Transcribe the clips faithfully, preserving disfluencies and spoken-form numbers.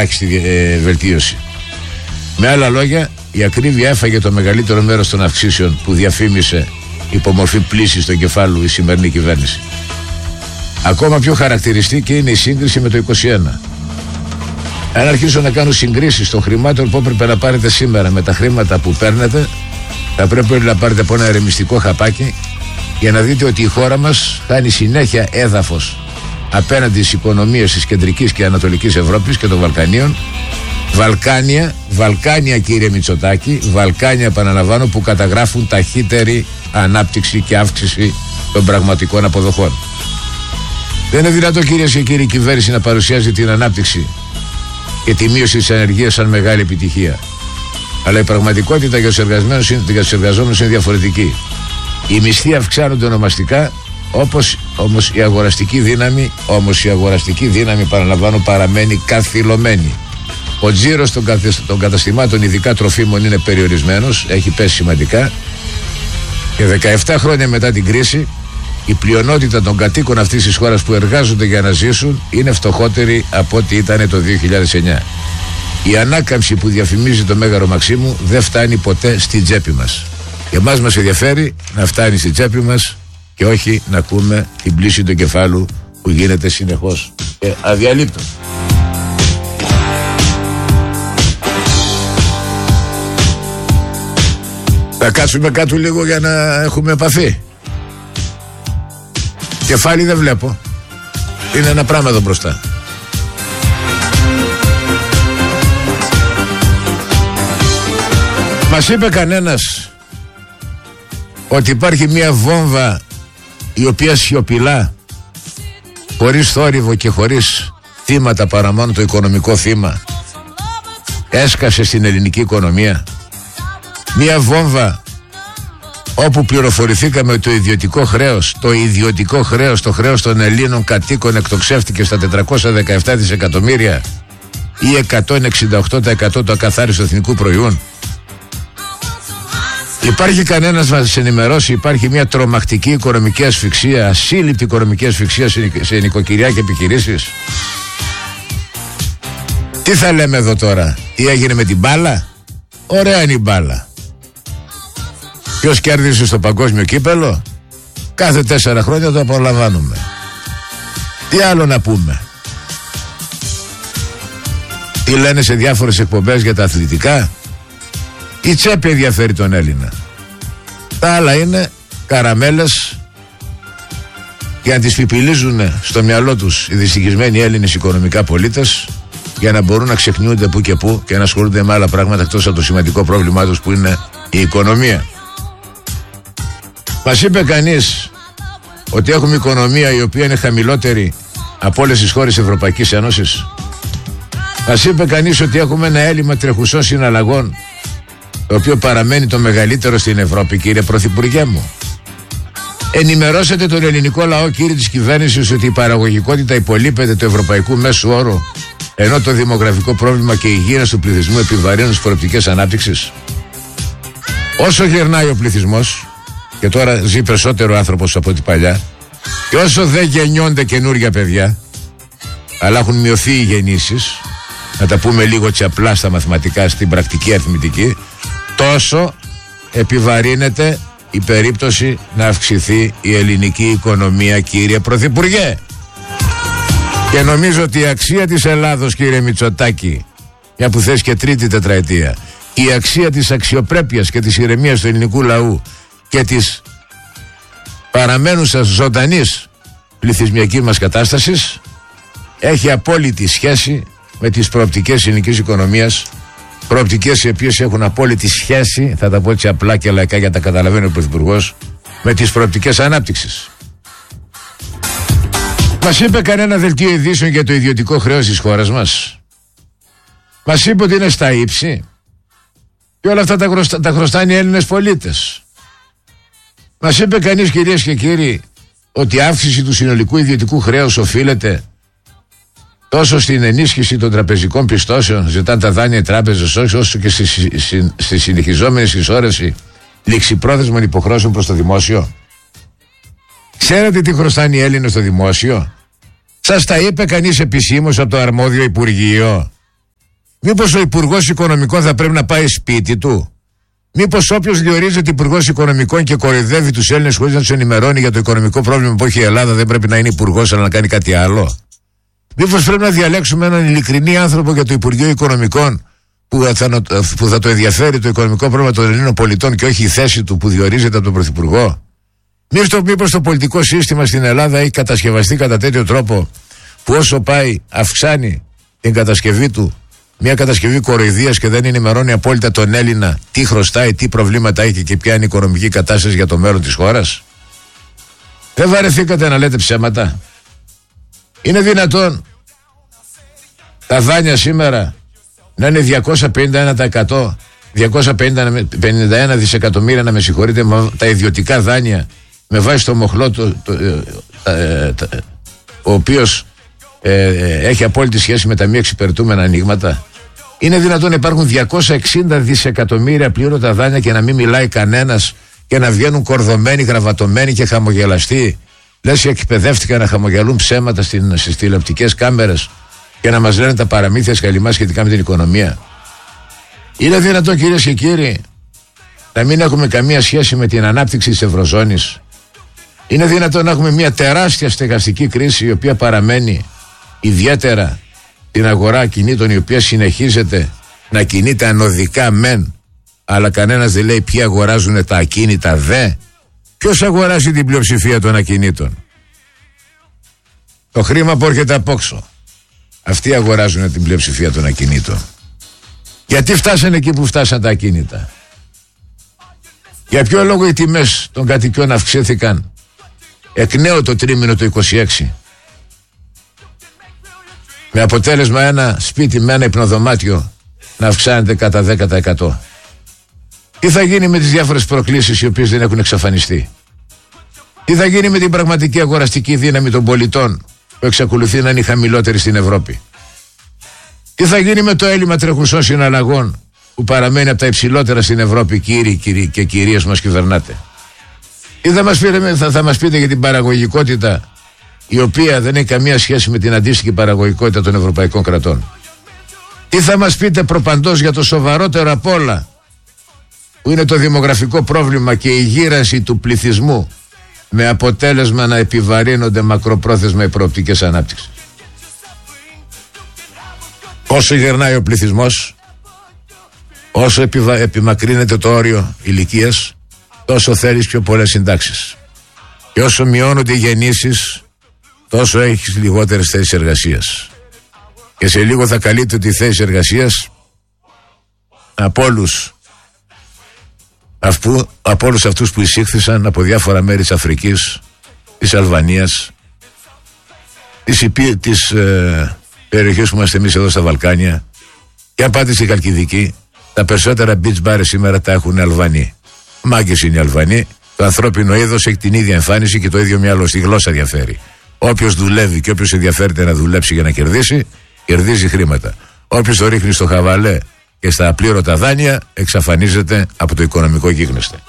ελάχιστη ε, βελτίωση. Με άλλα λόγια, η ακρίβεια έφαγε το μεγαλύτερο μέρος των αυξήσεων που διαφήμισε υπομορφή πλήσης στο κεφάλου η σημερινή κυβέρνηση. Ακόμα πιο χαρακτηριστική είναι η σύγκριση με το είκοσι ένα. Αν αρχίσω να κάνω συγκρίσεις των χρημάτων που έπρεπε να πάρετε σήμερα με τα χρήματα που παίρνετε, θα πρέπει να πάρετε από ένα ερεμιστικό χαπάκι για να δείτε ότι η χώρα μας χάνει συνέχεια έδαφος απέναντι στις οικονομίες της κεντρικής και ανατολικής Ευρώπης και των Βαλκανίων. Βαλκάνια, Βαλκάνια κύριε Μητσοτάκη, Βαλκάνια επαναλαμβάνω, που καταγράφουν ταχύτερη ανάπτυξη και αύξηση των πραγματικών αποδοχών. Δεν είναι δυνατό κυρίες και κύριοι η κυβέρνηση να παρουσιάζει την ανάπτυξη και τη μείωση της ανεργίας σαν μεγάλη επιτυχία. Αλλά η πραγματικότητα για τους εργαζόμενους, για τους εργαζόμενους είναι διαφορετική. Οι μισθοί αυξάνονται ονομαστικά, όπως όμως η αγοραστική δύναμη, όμως η αγοραστική δύναμη παραλαμβάνω παραμένει καθυλωμένη. Ο τζίρος των, των καταστημάτων, ειδικά τροφίμων, είναι περιορισμένος, έχει πέσει σημαντικά και δεκαεπτά χρόνια μετά την κρίση η πλειονότητα των κατοίκων αυτής της χώρας που εργάζονται για να ζήσουν είναι φτωχότεροι από ό,τι ήταν το δύο χιλιάδες εννιά. Η ανάκαμψη που διαφημίζει το Μέγαρο Μαξίμου δεν φτάνει ποτέ στην τσέπη μας. Για εμάς μας ενδιαφέρει να φτάνει στην τσέπη μας και όχι να ακούμε την πλήση του κεφάλου που γίνεται συνεχώς και αδιαλείπτω. Θα κάτσουμε κάτω λίγο για να έχουμε επαφή. Κεφάλι δεν βλέπω. Είναι ένα πράγμα εδώ μπροστά. Μας είπε κανένας ότι υπάρχει μια βόμβα η οποία σιωπηλά, χωρίς θόρυβο και χωρίς θύματα παρά μόνο το οικονομικό θύμα, έσκασε στην ελληνική οικονομία. Μια βόμβα όπου πληροφορηθήκαμε ότι το ιδιωτικό χρέος, το ιδιωτικό χρέος, το χρέος των Ελλήνων κατοίκων εκτοξεύτηκε στα τετρακόσια δεκαεπτά δισεκατομμύρια ή εκατόν εξήντα οκτώ τοις εκατό του ακαθάριστου εθνικού προϊόν. Υπάρχει κανένας να σας ενημερώσει, υπάρχει μια τρομακτική οικονομική ασφυξία, ασύλληπτη οικονομική ασφυξία σε νοικοκυριά και επιχειρήσεις? Τι θα λέμε εδώ τώρα, τι έγινε με την μπάλα? Ωραία είναι η μπάλα. Ποιος κέρδισε στο παγκόσμιο κύπελο? Κάθε τέσσερα χρόνια το απολαμβάνουμε. Τι άλλο να πούμε? Τι λένε σε διάφορες εκπομπές για τα αθλητικά? Η τσέπη ενδιαφέρει τον Έλληνα. Τα άλλα είναι καραμέλες για να τις πιπιλίζουν στο μυαλό τους οι δυστυχισμένοι Έλληνες οικονομικά πολίτες, για να μπορούν να ξεχνιούνται που και που και να ασχολούνται με άλλα πράγματα εκτός από το σημαντικό πρόβλημά τους που είναι η οικονομία. Μας είπε κανείς ότι έχουμε οικονομία η οποία είναι χαμηλότερη από όλες τις χώρες της Ευρωπαϊκής Ένωσης? Μας είπε κανείς ότι έχουμε ένα έλλειμμα τρεχουσών συναλλαγών, το οποίο παραμένει το μεγαλύτερο στην Ευρώπη, κύριε Πρωθυπουργέ μου? Ενημερώσατε τον ελληνικό λαό, κύριε της κυβέρνησης, ότι η παραγωγικότητα υπολείπεται του ευρωπαϊκού μέσου όρου, ενώ το δημογραφικό πρόβλημα και η υγεία του πληθυσμού επιβαρύνουν τις προοπτικές ανάπτυξης? Όσο γερνάει ο πληθυσμός, και τώρα ζει περισσότερο άνθρωπος από ό,τι παλιά, και όσο δεν γεννιόνται καινούργια παιδιά, αλλά έχουν μειωθεί οι γεννήσεις, να τα πούμε λίγο τσαπλά στα μαθηματικά, στην πρακτική αριθμητική, τόσο επιβαρύνεται η περίπτωση να αυξηθεί η ελληνική οικονομία, κύριε Πρωθυπουργέ. Και νομίζω ότι η αξία της Ελλάδος, κύριε Μητσοτάκη, μια που θες και τρίτη τετραετία, η αξία της αξιοπρέπειας και της ηρεμίας του ελληνικού λαού και της παραμένουσας ζωντανής πληθυσμιακής μας κατάστασης έχει απόλυτη σχέση με τις προοπτικές ελληνικής οικονομίας, προοπτικές οι οποίες έχουν απόλυτη σχέση, θα τα πω έτσι απλά και λαϊκά για να τα καταλαβαίνει ο Πρωθυπουργός, με τις προοπτικές ανάπτυξης. Μας είπε κανένα δελτίο ειδήσεων για το ιδιωτικό χρέος της χώρας μας? Μας είπε ότι είναι στα ύψη και όλα αυτά τα, χρωστα, τα χρωστάνε οι Έλληνες πολίτες? Μας είπε κανείς, κυρίες και κύριοι, ότι η αύξηση του συνολικού ιδιωτικού χρέους οφείλεται τόσο στην ενίσχυση των τραπεζικών πιστώσεων, ζητάνε τα δάνεια οι τράπεζες, όσο και στη, στη, στη συνεχιζόμενη συσσόρευση ληξιπρόθεσμων υποχρεώσεων προς το δημόσιο? Ξέρετε τι χρωστάνε οι Έλληνες στο δημόσιο? Σας τα είπε κανείς επισήμως από το αρμόδιο Υπουργείο? Μήπως ο Υπουργός Οικονομικών θα πρέπει να πάει σπίτι του? Μήπως όποιος διορίζεται Υπουργός Οικονομικών και κοροϊδεύει τους Έλληνες χωρίς να τους ενημερώνει για το οικονομικό πρόβλημα που έχει η Ελλάδα δεν πρέπει να είναι υπουργός αλλά να κάνει κάτι άλλο? Μήπως πρέπει να διαλέξουμε έναν ειλικρινή άνθρωπο για το Υπουργείο Οικονομικών που θα, που θα το ενδιαφέρει το οικονομικό πρόβλημα των Ελλήνων πολιτών και όχι η θέση του που διορίζεται από τον Πρωθυπουργό? Μήπως το πολιτικό σύστημα στην Ελλάδα έχει κατασκευαστεί κατά τέτοιο τρόπο που όσο πάει αυξάνει την κατασκευή του, μια κατασκευή κοροϊδίας, και δεν ενημερώνει απόλυτα τον Έλληνα τι χρωστάει, τι προβλήματα έχει και ποια είναι η οικονομική κατάσταση για το μέλλον της χώρας? Δεν βαρεθήκατε να λέτε ψέματα? Είναι δυνατόν τα δάνεια σήμερα να είναι διακόσια πενήντα ένα τοις εκατό, διακόσια πενήντα ένα δισεκατομμύρια, να με συγχωρείτε, τα ιδιωτικά δάνεια με βάση το μοχλό το, το, το, το, ο οποίος ε, έχει απόλυτη σχέση με τα μη εξυπηρετούμενα ανοίγματα? Είναι δυνατόν να υπάρχουν διακόσια εξήντα δισεκατομμύρια πλήρωτα δάνεια και να μην μιλάει κανένας και να βγαίνουν κορδωμένοι, γραβατωμένοι και χαμογελαστοί, λες και εκπαιδεύτηκαν να χαμογελούν ψέματα στις τηλεοπτικές κάμερες και να μας λένε τα παραμύθια σκαλιμά σχετικά με την οικονομία? Είναι δυνατόν, κυρίες και κύριοι, να μην έχουμε καμία σχέση με την ανάπτυξη της Ευρωζώνης? Είναι δυνατόν να έχουμε μια τεράστια στεγαστική κρίση η οποία παραμένει, ιδιαίτερα την αγορά ακινήτων, η οποία συνεχίζεται να κινείται ανωδικά μεν, αλλά κανένας δεν λέει ποιοι αγοράζουν τα ακίνητα δε? Ποιος αγοράζει την πλειοψηφία των ακινήτων? Το χρήμα που έρχεται απόξω, αυτοί αγοράζουν την πλειοψηφία των ακινήτων. Γιατί φτάσανε εκεί που φτάσαν τα ακίνητα? Για ποιο λόγο οι τιμές των κατοικιών αυξήθηκαν εκ νέου το τρίμηνο του είκοσι έξι, με αποτέλεσμα ένα σπίτι με ένα υπνοδωμάτιο να αυξάνεται κατά δέκα τοις εκατό? Τι θα γίνει με τις διάφορες προκλήσεις οι οποίες δεν έχουν εξαφανιστεί? Τι θα γίνει με την πραγματική αγοραστική δύναμη των πολιτών που εξακολουθεί να είναι χαμηλότερη στην Ευρώπη? Τι θα γίνει με το έλλειμμα τρεχουσών συναλλαγών που παραμένει από τα υψηλότερα στην Ευρώπη, κύριοι, κύριοι και κυρίες μας κυβερνάτε? Τι θα μας πείτε, θα, θα μας πείτε για την παραγωγικότητα, η οποία δεν έχει καμία σχέση με την αντίστοιχη παραγωγικότητα των ευρωπαϊκών κρατών? Τι θα μας πείτε προπαντός για το σοβαρότερο απ' όλα, που είναι το δημογραφικό πρόβλημα και η γύρανση του πληθυσμού, με αποτέλεσμα να επιβαρύνονται μακροπρόθεσμα οι προοπτικές ανάπτυξης? Όσο γερνάει ο πληθυσμός, όσο επιβα... επιμακρύνεται το όριο ηλικίας, τόσο θέλεις πιο πολλές συντάξεις. Και όσο μειώνονται οι γεννήσεις, τόσο έχεις λιγότερες θέσεις εργασίας. Και σε λίγο θα καλύπτει τη θέση εργασίας από όλους Αφού, από όλους αυτούς που εισήχθησαν από διάφορα μέρη της Αφρικής, της Αλβανίας, της, υπή, της ε, περιοχής που είμαστε εμείς εδώ στα Βαλκάνια. Και αν πάτε στη Χαλκιδική, τα περισσότερα beach bars σήμερα τα έχουν Αλβανοί. Μάγκες είναι οι Αλβανοί. Το ανθρώπινο είδος έχει την ίδια εμφάνιση και το ίδιο μυαλό. Στη γλώσσα διαφέρει. Όποιος δουλεύει και όποιος ενδιαφέρεται να δουλέψει για να κερδίσει, κερδίζει χρήματα. Όποιος το ρίχνει στο χαβαλέ και στα απλήρωτα δάνεια, εξαφανίζεται από το οικονομικό γίγνεσθε.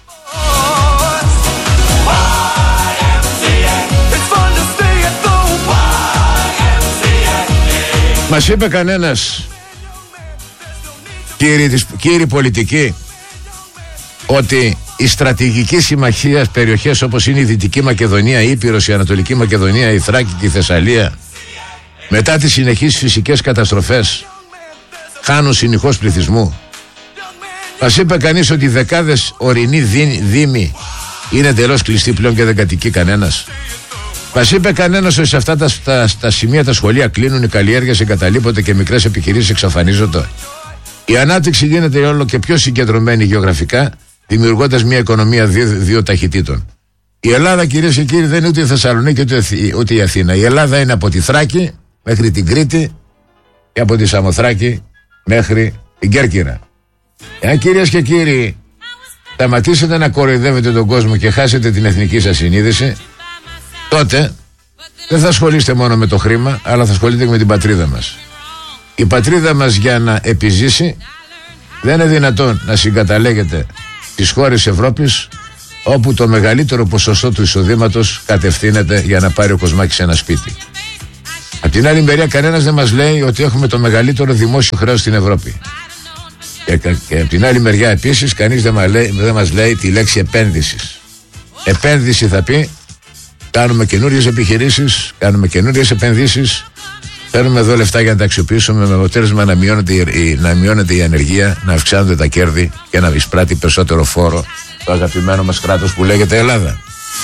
Μας είπε κανένας, κύριοι, της, κύριοι πολιτικοί, ότι η στρατηγική συμμαχία περιοχές όπως είναι η Δυτική Μακεδονία, η Ήπειρος, η Ανατολική Μακεδονία, η Θράκη και η Θεσσαλία, μετά τις συνεχείς φυσικές καταστροφές, χάνουν συνεχώς πληθυσμού. Μας είπε κανείς ότι δεκάδες ορεινοί δήμοι είναι εντελώς κλειστοί πλέον και δεν κατοικεί κανένας. Μας είπε κανένας ότι σε αυτά τα, τα, τα σημεία τα σχολεία κλείνουν, οι καλλιέργειες εγκαταλείπονται και μικρές επιχειρήσεις εξαφανίζονται. Η ανάπτυξη γίνεται όλο και πιο συγκεντρωμένη γεωγραφικά, δημιουργώντας μια οικονομία δύο, δύο ταχυτήτων. Η Ελλάδα, κυρίες και κύριοι, δεν είναι ούτε η Θεσσαλονίκη ούτε, ούτε η Αθήνα. Η Ελλάδα είναι από τη Θράκη μέχρι την Κρήτη και από τη Σαμοθράκη μέχρι την Κέρκυρα. Εάν, κυρίες και κύριοι, σταματήσετε να κοροϊδεύετε τον κόσμο και χάσετε την εθνική σας συνείδηση, τότε δεν θα ασχολείστε μόνο με το χρήμα, αλλά θα ασχολείστε και με την πατρίδα μας. Η πατρίδα μας, για να επιζήσει, δεν είναι δυνατόν να συγκαταλέγεται τις χώρες Ευρώπης, όπου το μεγαλύτερο ποσοστό του εισοδήματος κατευθύνεται για να πάρει ο Κοσμάκης ένα σπίτι. Απ' την άλλη μεριά κανένας δεν μας λέει ότι έχουμε το μεγαλύτερο δημόσιο χρέος στην Ευρώπη. Και, και απ' την άλλη μεριά επίσης κανείς δεν μας λέει, δεν μας λέει τη λέξη επένδυσης. Επένδυση θα πει κάνουμε καινούριες επιχειρήσεις, κάνουμε καινούριες επενδύσεις, παίρνουμε εδώ λεφτά για να τα αξιοποιήσουμε με αποτέλεσμα να μειώνεται, η, να μειώνεται η ανεργία, να αυξάνονται τα κέρδη και να εισπράττει περισσότερο φόρο το αγαπημένο μας κράτος που λέγεται Ελλάδα.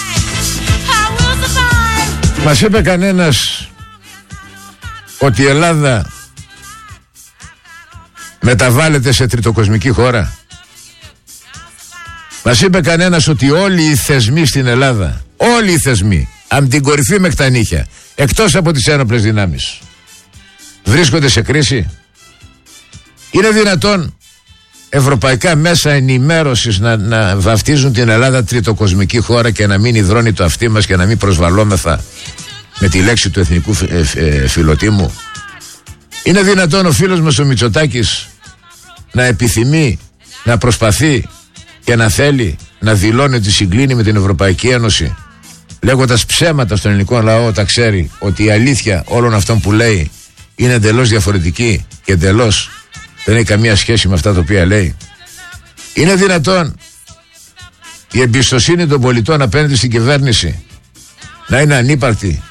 Μας είπε κανένας ότι η Ελλάδα μεταβάλλεται σε τριτοκοσμική χώρα? Μας είπε κανένας ότι όλοι οι θεσμοί στην Ελλάδα, όλοι οι θεσμοί, από την κορυφή μέχρι τα νύχια, εκτός από τις ένοπλες δυνάμεις, βρίσκονται σε κρίση? Είναι δυνατόν ευρωπαϊκά μέσα ενημέρωσης να, να βαφτίζουν την Ελλάδα τριτοκοσμική χώρα και να μην υδρώνει το αυτί μας και να μην προσβαλόμεθα με τη λέξη του εθνικού ε, ε, φιλοτήμου? Είναι δυνατόν ο φίλος μας ο Μητσοτάκης να επιθυμεί, να προσπαθεί και να θέλει να δηλώνει ότι συγκλίνει με την Ευρωπαϊκή Ένωση, λέγοντας ψέματα στον ελληνικό λαό όταν ξέρει ότι η αλήθεια όλων αυτών που λέει είναι εντελώς διαφορετική και εντελώς δεν έχει καμία σχέση με αυτά τα οποία λέει? Είναι δυνατόν η εμπιστοσύνη των πολιτών απέναντι στην κυβέρνηση να είναι ανύπαρκτη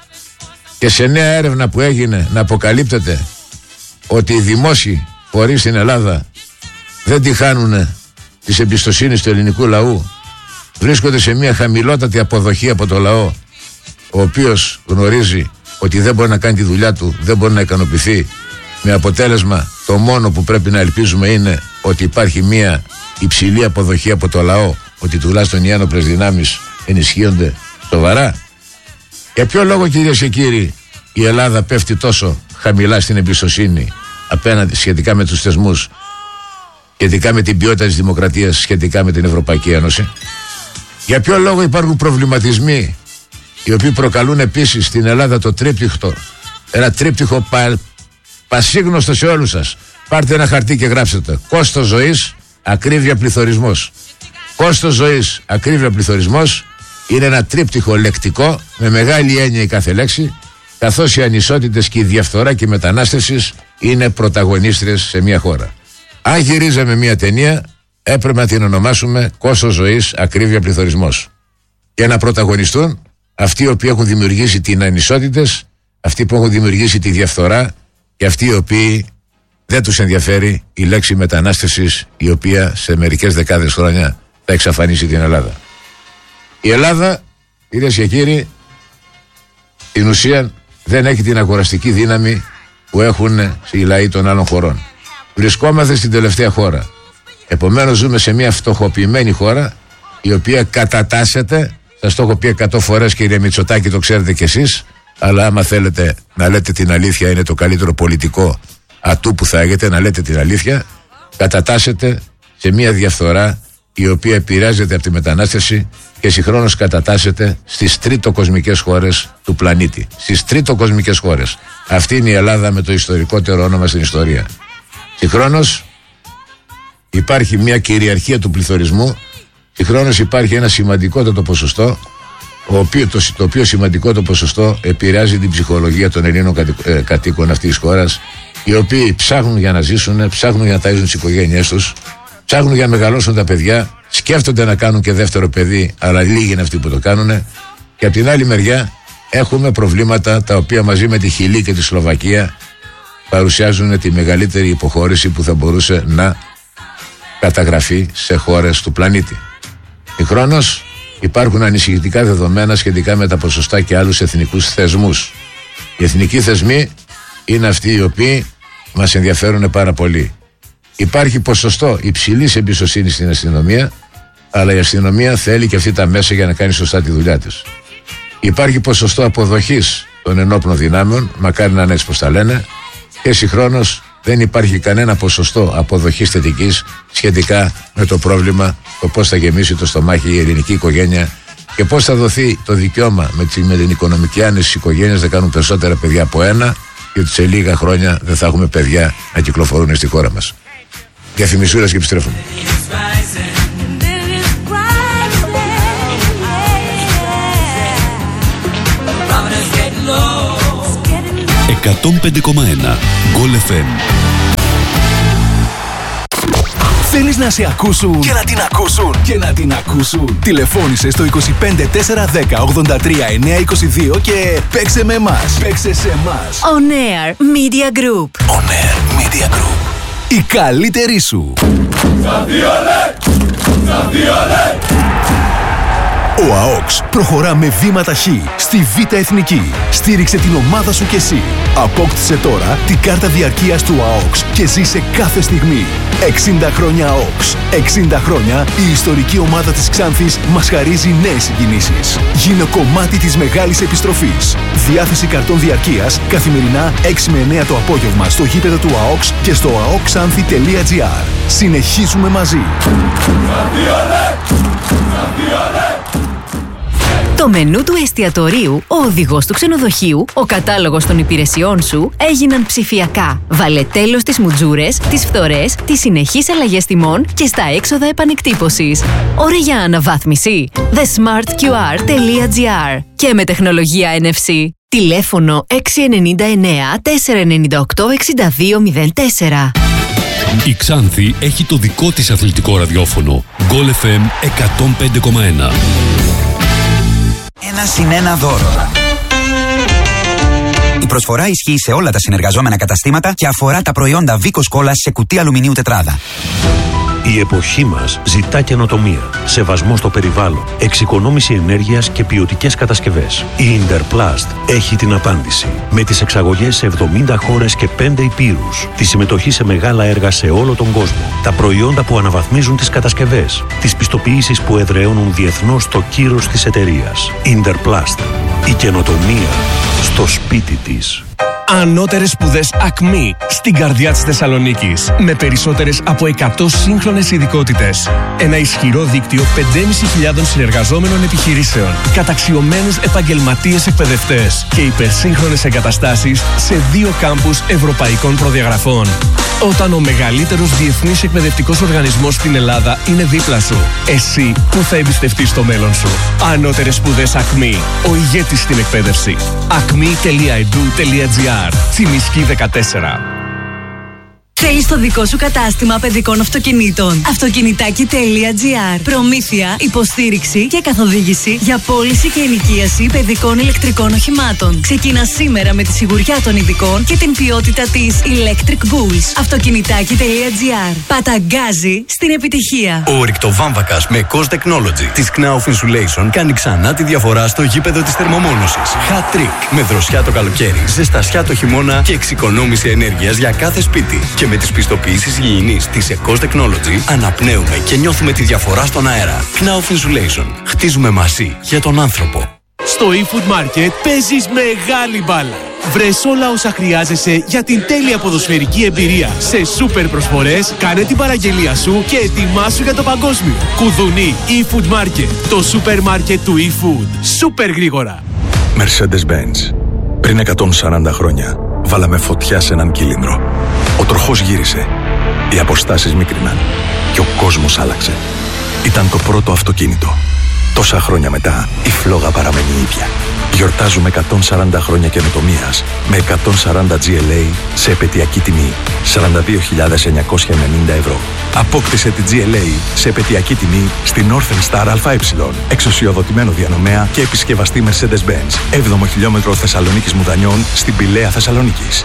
και σε νέα έρευνα που έγινε να αποκαλύπτεται ότι οι δημόσιοι φορείς στην Ελλάδα δεν τη χάνουν της εμπιστοσύνης του ελληνικού λαού, βρίσκονται σε μια χαμηλότατη αποδοχή από το λαό, ο οποίος γνωρίζει ότι δεν μπορεί να κάνει τη δουλειά του, δεν μπορεί να ικανοποιηθεί, με αποτέλεσμα το μόνο που πρέπει να ελπίζουμε είναι ότι υπάρχει μια υψηλή αποδοχή από το λαό, ότι τουλάχιστον οι ένοπλες δυνάμεις ενισχύονται σοβαρά. Για ποιο λόγο, κυρίες και κύριοι, η Ελλάδα πέφτει τόσο χαμηλά στην εμπιστοσύνη απέναντι σχετικά με τους θεσμούς, σχετικά με την ποιότητα της δημοκρατίας, σχετικά με την Ευρωπαϊκή Ένωση? Για ποιο λόγο υπάρχουν προβληματισμοί οι οποίοι προκαλούν επίσης στην Ελλάδα το τρίπτυχο, ένα τρίπτυχο πα, πασίγνωστο σε όλους σας? Πάρτε ένα χαρτί και γράψτε: κόστος ζωής, ακρίβεια, πληθωρισμός. Κόστος ζωής, ακρίβεια, πληθωρισμός είναι ένα τρίπτυχο λεκτικό με μεγάλη έννοια η κάθε λέξη, καθώς οι ανισότητες και η διαφθορά και η μετανάστευση είναι πρωταγωνίστριες σε μια χώρα. Αν γυρίζαμε μια ταινία, έπρεπε να την ονομάσουμε κόστος ζωής, ακρίβεια, πληθωρισμός, και να πρωταγωνιστούν αυτοί οι οποίοι έχουν δημιουργήσει την ανισότητες, αυτοί που έχουν δημιουργήσει τη διαφθορά και αυτοί οι οποίοι δεν τους ενδιαφέρει η λέξη μετανάστευσης, η οποία σε μερικές δεκάδες χρόνια θα εξαφανίσει την Ελλάδα. Η Ελλάδα, κυρίες και κύριοι, στην ουσία δεν έχει την αγοραστική δύναμη που έχουν οι λαοί των άλλων χωρών. Βρισκόμαστε στην τελευταία χώρα. Επομένως ζούμε σε μια φτωχοποιημένη χώρα, η οποία κατατάσσεται. Σας το έχω πει εκατό φορές, κύριε Μητσοτάκη, το ξέρετε κι εσείς, αλλά άμα θέλετε να λέτε την αλήθεια, είναι το καλύτερο πολιτικό ατού που θα έχετε, να λέτε την αλήθεια. Κατατάσσεται σε μια διαφθορά η οποία επηρεάζεται από τη μετανάστευση και συγχρόνως κατατάσσεται στις τρίτοκοσμικές χώρες του πλανήτη. Στις τρίτοκοσμικές χώρες. Αυτή είναι η Ελλάδα με το ιστορικότερο όνομα στην ιστορία. Συγχρόνως υπάρχει μια κυριαρχία του πληθωρισμού, συγχρόνως υπάρχει ένα σημαντικότατο ποσοστό, ο οποίο, το, το οποίο σημαντικότατο ποσοστό επηρεάζει την ψυχολογία των Ελλήνων κατοίκων, ε, κατοίκων αυτής της χώρας, οι οποίοι ψάχνουν για να ζήσουν, ψάχνουν για να ταΐζουν τις οικογένειές τους, ψάχνουν για να μεγαλώσουν τα παιδιά, σκέφτονται να κάνουν και δεύτερο παιδί, αλλά λίγοι είναι αυτοί που το κάνουν. Και από την άλλη μεριά έχουμε προβλήματα τα οποία μαζί με τη Χιλή και τη Σλοβακία παρουσιάζουν τη μεγαλύτερη υποχώρηση που θα μπορούσε να καταγραφεί σε χώρες του πλανήτη. Συγχρόνως υπάρχουν ανησυχητικά δεδομένα σχετικά με τα ποσοστά και άλλους εθνικούς θεσμούς. Οι εθνικοί θεσμοί είναι αυτοί οι οποίοι μας ενδιαφέρουν πάρα πολύ. Υπάρχει ποσοστό υψηλής εμπιστοσύνης στην αστυνομία, αλλά η αστυνομία θέλει και αυτή τα μέσα για να κάνει σωστά τη δουλειά της. Υπάρχει ποσοστό αποδοχής των ενόπλων δυνάμεων, μακάρι να είναι έτσι πως τα λένε, και συγχρόνως δεν υπάρχει κανένα ποσοστό αποδοχής θετικής σχετικά με το πρόβλημα, το πώς θα γεμίσει το στομάχι η ελληνική οικογένεια και πώς θα δοθεί το δικαίωμα με την οικονομική άνεση στις οικογένειες να κάνουν περισσότερα παιδιά από ένα, γιατί σε λίγα χρόνια δεν θα έχουμε παιδιά να κυκλοφορούν στη χώρα μας. Διαφημισούρες και επιστρέφουμε. εκατόν πέντε κόμμα ένα Γκολ εφ εμ. Θέλεις να σε ακούσουν και να την ακούσουν και να την ακούσουν. Τηλεφώνησε στο είκοσι πέντε τέσσερα δέκα ογδόντα τρία εννιακόσια είκοσι δύο και παίξε με εμάς. Παίξε σε εμάς. On Air Media Group. On Air Media Group. Η καλύτερη σου. Ο ΑΟΚΣ προχωρά με βήματα χ στη Β' Εθνική. Στήριξε την ομάδα σου κι εσύ. Απόκτησε τώρα την κάρτα διαρκείας του ΑΟΚΣ και ζήσε κάθε στιγμή. εξήντα χρόνια ΑΟΚΣ. εξήντα χρόνια η ιστορική ομάδα της Ξάνθης μας χαρίζει νέες συγκινήσεις. Γίνε κομμάτι της μεγάλης επιστροφής. Διάθεση καρτών διαρκείας καθημερινά έξι με εννέα το απόγευμα στο γήπεδο του ΑΟΚΣ και στο αοκξάνθη τελεία τζι άρ. Συνεχίζουμε μαζί. Το μενού του εστιατορίου, ο οδηγός του ξενοδοχείου, ο κατάλογος των υπηρεσιών σου έγιναν ψηφιακά. Βάλε τέλος στις μουτζούρες, τις φθορές, τις συνεχείς αλλαγές τιμών και στα έξοδα επανεκτύπωσης. Ώρα για αναβάθμιση. the smart q r τελεία τζι άρ και με τεχνολογία εν εφ σι. Τηλέφωνο έξι εννιά εννέα τέσσερα εννιά οκτώ έξι δύο μηδέν τέσσερα. Η Ξάνθη έχει το δικό της αθλητικό ραδιόφωνο. Γκολ εφ εμ εκατόν πέντε κόμμα ένα. Ένα συν ένα δώρο. Η προσφορά ισχύει σε όλα τα συνεργαζόμενα καταστήματα και αφορά τα προϊόντα Βίκος Κόλας σε κουτί αλουμινίου τετράδα. Η εποχή μας ζητά καινοτομία, σεβασμό στο περιβάλλον, εξοικονόμηση ενέργειας και ποιοτικές κατασκευές. Η Interplast έχει την απάντηση. Με τις εξαγωγές σε εβδομήντα χώρες και πέντε υπήρους, τη συμμετοχή σε μεγάλα έργα σε όλο τον κόσμο, τα προϊόντα που αναβαθμίζουν τις κατασκευές, τις πιστοποιήσεις που εδραιώνουν διεθνώς το κύρος της εταιρείας. Interplast. Η καινοτομία στο σπίτι της. Ανώτερες σπουδές Ακμή στην καρδιά της Θεσσαλονίκης. Με περισσότερες από εκατό σύγχρονες ειδικότητες. Ένα ισχυρό δίκτυο πεντέμισι χιλιάδων συνεργαζόμενων επιχειρήσεων. Καταξιωμένους επαγγελματίες εκπαιδευτές. Και υπερσύγχρονες εγκαταστάσεις σε δύο κάμπους ευρωπαϊκών προδιαγραφών. Όταν ο μεγαλύτερος διεθνής εκπαιδευτικός οργανισμός στην Ελλάδα είναι δίπλα σου. Εσύ που θα εμπιστευτείς το μέλλον σου. Ανώτερες σπουδές Ακμή. Ο ηγέτης στην εκπαίδευση. ακμή τελεία ι ντι ου τελεία τζι άρ. Τσιμισκή δεκατέσσερα. Θέλεις το δικό σου κατάστημα παιδικών αυτοκινήτων. Αυτοκινητάκι τελεία τζι άρ. Προμήθεια, υποστήριξη και καθοδήγηση για πώληση και ενοικίαση παιδικών ηλεκτρικών οχημάτων. Ξεκίνα σήμερα με τη σιγουριά των ειδικών και την ποιότητα της Electric Bulls. Αυτοκινητάκι τελεία τζι άρ. Παταγκάζει στην επιτυχία. Ο ρηκτοβάμβακας με Cost Technology της Knauf Insulation κάνει ξανά τη διαφορά στο γήπεδο της θερμομόνωσης. Hat Trick. Με δροσιά το καλοκαίρι, ζεστασιά το χειμώνα και εξοικονόμηση ενέργειας για κάθε σπίτι. Και με τις πιστοποιήσεις υγιεινής της Cost Technology αναπνέουμε και νιώθουμε τη διαφορά στον αέρα. Knauf Insulation. Χτίζουμε μαζί για τον άνθρωπο. Στο eFood Market παίζεις μεγάλη μπάλα. Βρες όλα όσα χρειάζεσαι για την τέλεια ποδοσφαιρική εμπειρία. Σε σούπερ προσφορές, κάνε την παραγγελία σου και ετοιμάσου για το παγκόσμιο. Κουδουνί eFood Market. Το σούπερ μάρκετ του eFood. Σούπερ γρήγορα. Mercedes-Benz. Πριν εκατόν σαράντα χρόνια, βάλαμε φωτιά σε έναν κύλινδρο. Ο τροχός γύρισε. Οι αποστάσεις μίκριναν. Και ο κόσμος άλλαξε. Ήταν το πρώτο αυτοκίνητο. Τόσα χρόνια μετά, η φλόγα παραμένει ίδια. Γιορτάζουμε εκατόν σαράντα χρόνια καινοτομίας με εκατόν σαράντα τζι ελ έι σε επαιτειακή τιμή σαράντα δύο χιλιάδες εννιακόσια ενενήντα ευρώ. Απόκτησε τη τζι ελ έι σε επαιτειακή τιμή στην Northern Star ΑΕ, εξουσιοδοτημένο διανομέα και επισκευαστή Mercedes-Benz. έβδομο χιλιόμετρο Θεσσαλονίκης Μουδανιών στην Πηλαία Θεσσαλονίκης.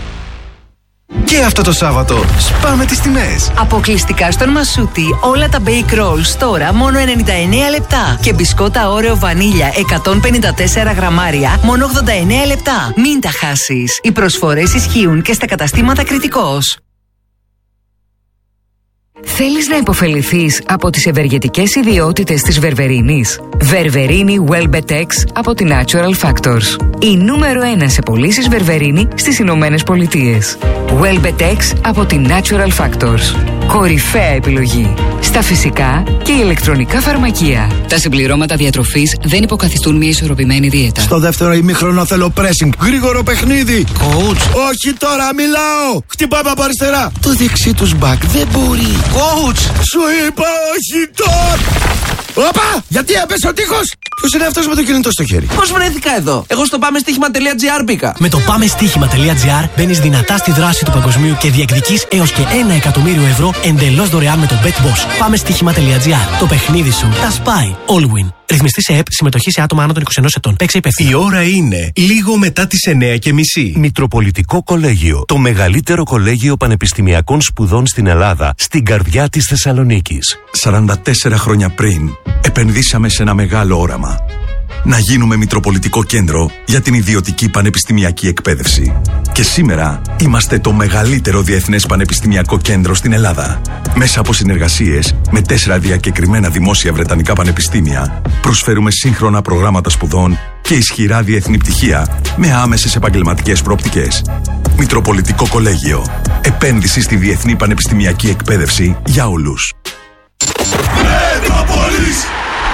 Και αυτό το Σάββατο σπάμε τις τιμές. Αποκλειστικά στον Μασούτη όλα τα bake rolls τώρα μόνο ενενήντα εννέα λεπτά. Και μπισκότα Όρεο βανίλια εκατόν πενήντα τέσσερα γραμμάρια μόνο ογδόντα εννέα λεπτά. Μην τα χάσεις. Οι προσφορές ισχύουν και στα καταστήματα Κρητικός. Θέλεις να υποφεληθείς από τις ευεργετικές ιδιότητες της βερβερίνης? Βερβερίνη Welbetex από τη Natural Factors. Η νούμερο ένα σε πωλήσεις βερβερίνη στις Ηνωμένες Πολιτείες. Welbetex από τη Natural Factors. Κορυφαία επιλογή στα φυσικά και ηλεκτρονικά φαρμακεία. Τα συμπληρώματα διατροφής δεν υποκαθιστούν μια ισορροπημένη δίαιτα. Στο δεύτερο ημίχρονο θέλω pressing. Γρήγορο παιχνίδι. Coach. Όχι τώρα, μιλάω. Χτυπάμε από αριστερά. Το δεξί τους μπακ δεν μπορεί. Coach. Σου είπα όχι τώρα. Όπα! Γιατί έπεσε ο τείχος! Ποιος είναι αυτός με το κινητό στο χέρι? Πώς βρέθηκα εδώ? Εγώ στο πάμε στοίχημα τελεία τζι άρ μπήκα. Με το πάμε στοίχημα τελεία τζι άρ μπαίνεις δυνατά στη δράση του παγκοσμίου και διεκδικείς έως και ένα εκατομμύριο ευρώ εντελώς δωρεάν με το BetBoss. Πάμε στοίχημα τελεία τζι άρ. Το παιχνίδι σου τα σπάει. Allwin. Ρυθμιστή σε ΕΠ, συμμετοχή σε άτομα άνω των είκοσι ενός ετών. Παίξε υπεύθυνα. Η ώρα είναι λίγο μετά τις εννιά και μισή. Μητροπολιτικό Κολέγιο. Το μεγαλύτερο κολέγιο πανεπιστημιακών σπουδών στην Ελλάδα, στην καρδιά της Θεσσαλονίκης. σαράντα τέσσερα χρόνια πριν, επενδύσαμε σε ένα μεγάλο όραμα. Να γίνουμε Μητροπολιτικό Κέντρο για την ιδιωτική πανεπιστημιακή εκπαίδευση. Και σήμερα είμαστε το μεγαλύτερο διεθνές πανεπιστημιακό κέντρο στην Ελλάδα. Μέσα από συνεργασίες με τέσσερα διακεκριμένα δημόσια βρετανικά πανεπιστήμια, προσφέρουμε σύγχρονα προγράμματα σπουδών και ισχυρά διεθνή πτυχία με άμεσες επαγγελματικές προοπτικές. Μητροπολιτικό Κολέγιο. Επένδυση στη διεθνή πανεπιστημιακή εκπαίδευση για όλους. Μετρόπολης.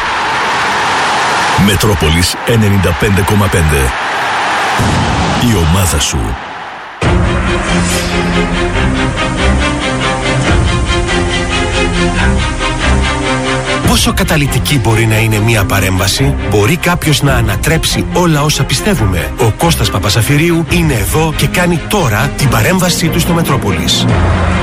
Μετρόπολης ενενήντα πέντε κόμμα πέντε. Η ομάδα σου. Πόσο καταλυτική μπορεί να είναι μία παρέμβαση? Μπορεί κάποιος να ανατρέψει όλα όσα πιστεύουμε? Ο Κώστας Παπασαφυρίου είναι εδώ και κάνει τώρα την παρέμβασή του στο Μετρόπολης.